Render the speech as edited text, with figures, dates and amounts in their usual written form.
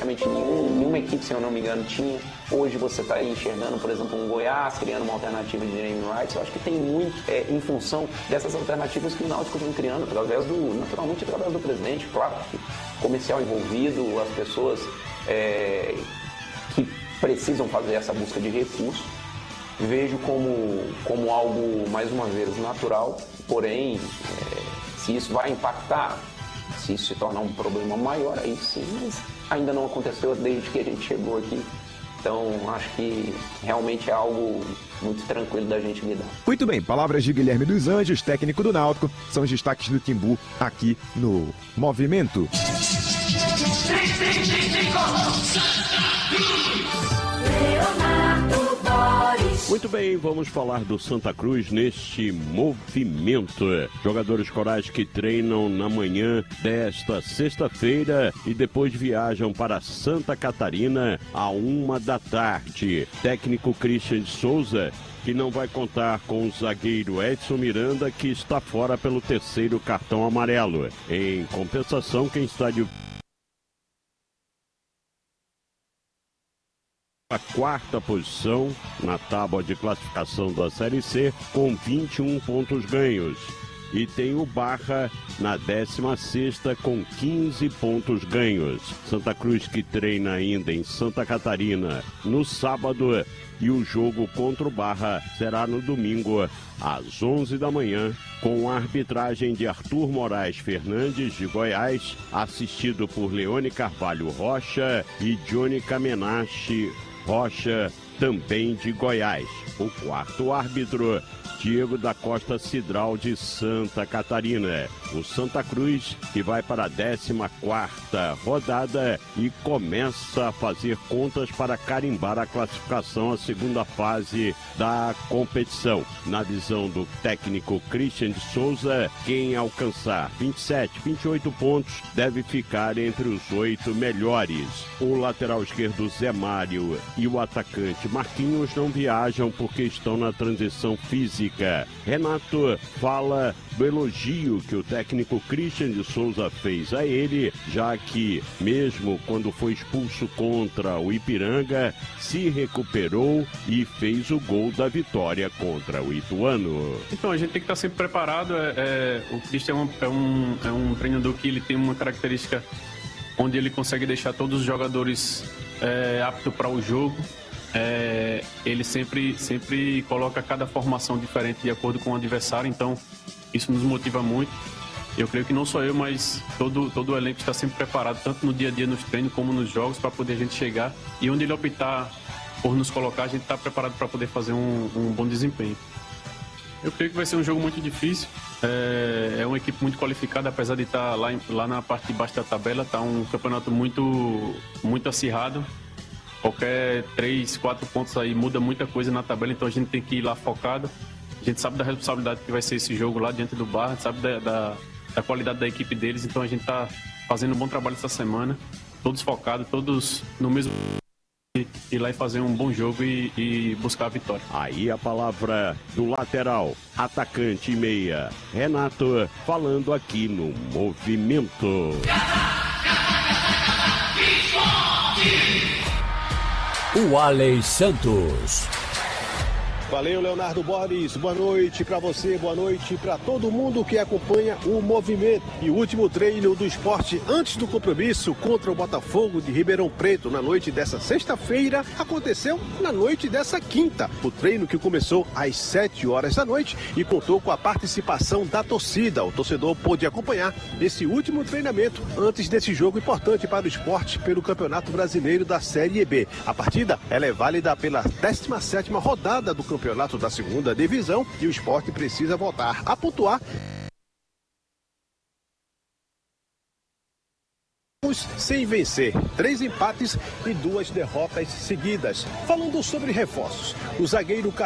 praticamente nenhuma equipe, se eu não me engano, tinha. Hoje você está enxergando, por exemplo, um Goiás criando uma alternativa de name rights. Eu acho que tem muito em função dessas alternativas que o Náutico vem criando, naturalmente através do presidente, claro, comercial envolvido, as pessoas que precisam fazer essa busca de recursos. Vejo como algo, mais uma vez, natural, porém, se isso vai impactar, se isso se tornar um problema maior, aí sim, mas ainda não aconteceu desde que a gente chegou aqui. Então, acho que realmente é algo muito tranquilo da gente lidar. Muito bem, palavras de Guilherme dos Anjos, técnico do Náutico, são os destaques do Timbu aqui no Movimento. Muito bem, vamos falar do Santa Cruz neste movimento. Jogadores corais que treinam na manhã desta sexta-feira e depois viajam para Santa Catarina à 13h. Técnico Christian de Souza, que não vai contar com o zagueiro Edson Miranda, que está fora pelo 3º cartão amarelo. Em compensação, quem está de a 4ª posição na tábua de classificação da Série C com 21 pontos ganhos. E tem o Barra na 16ª com 15 pontos ganhos. Santa Cruz que treina ainda em Santa Catarina no sábado e o jogo contra o Barra será no domingo às 11 da manhã com a arbitragem de Arthur Moraes Fernandes de Goiás, assistido por Leone Carvalho Rocha e Johnny Kamenashi Rocha, também de Goiás. O 4º árbitro, Diego da Costa Cidral de Santa Catarina. O Santa Cruz que vai para a 14ª rodada e começa a fazer contas para carimbar a classificação à segunda fase da competição. Na visão do técnico Christian de Souza, quem alcançar 27, 28 pontos deve ficar entre os 8 melhores. O lateral esquerdo Zé Mário e o atacante Marquinhos não viajam porque estão na transição física. Renato fala do elogio que o técnico Christian de Souza fez a ele, já que, mesmo quando foi expulso contra o Ipiranga, se recuperou e fez o gol da vitória contra o Ituano. Então, a gente tem que estar sempre preparado. O Christian é um treinador que ele tem uma característica onde ele consegue deixar todos os jogadores aptos para o jogo. Ele sempre coloca cada formação diferente de acordo com o adversário, então isso nos motiva muito. Eu creio que não só eu, mas todo o elenco está sempre preparado, tanto no dia a dia, nos treinos, como nos jogos, para poder a gente chegar. E onde ele optar por nos colocar, a gente está preparado para poder fazer um bom desempenho. Eu creio que vai ser um jogo muito difícil. É uma equipe muito qualificada, apesar de estar lá na parte de baixo da tabela. Está um campeonato muito acirrado. Qualquer 3, 4 pontos aí muda muita coisa na tabela, então a gente tem que ir lá focado. A gente sabe da responsabilidade que vai ser esse jogo lá diante do Barra, sabe da qualidade da equipe deles, então a gente está fazendo um bom trabalho essa semana, todos focados, todos no mesmo... ir lá e fazer um bom jogo e buscar a vitória. Aí a palavra do lateral, atacante e meia, Renato, falando aqui no Movimento. O Alex Santos. Valeu, Leonardo Borges. Boa noite para você, boa noite para todo mundo que acompanha o Movimento. E o último treino do esporte antes do compromisso contra o Botafogo de Ribeirão Preto na noite dessa sexta-feira aconteceu na noite dessa quinta. O treino que começou às 7 horas da noite e contou com a participação da torcida. O torcedor pôde acompanhar esse último treinamento antes desse jogo importante para o esporte pelo Campeonato Brasileiro da Série B. A partida ela é válida pela 17ª rodada do Campeonato da 2ª Divisão e o esporte precisa voltar a pontuar sem vencer, 3 empates e 2 derrotas seguidas. Falando sobre reforços, o zagueiro